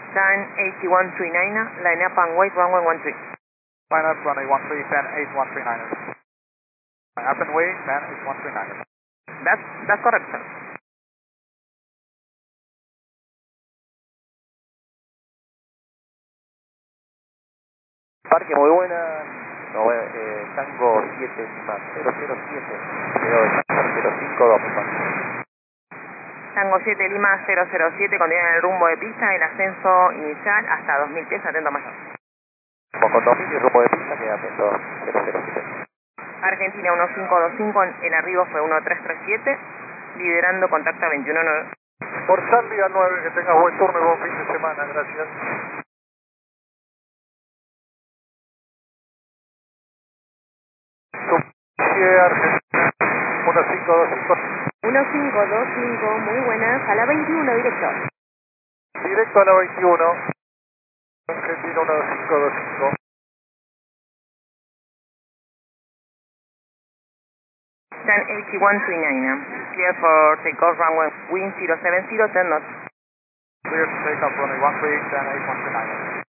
Time 8139, line up and wait runway 13. Line up runway 13, 10-8139. Line up and wait, 10-8139. That's correct, sir. Parque, muy buena. No, Tango 7 más 007. Quedó de Tango 052, por favor. Tango 7 Lima 007, continúa en el rumbo de pista, el ascenso inicial hasta 2000 pies, atento mayor. Con 2000 y rumbo de pista queda atento 007. Argentina 1525, el arribo fue 1337, liderando contacto a 219. Por Charlie a 9, que tengas buen turno y buen fin de semana, gracias. Argentina 1525. 1525, muy buenas, a la 21 directo. Directo a la 21. Argentina 1525. Tan 8139, clear for takeoff runway wind 070, 10 knots. Clear to take off runway 13, 10-8129.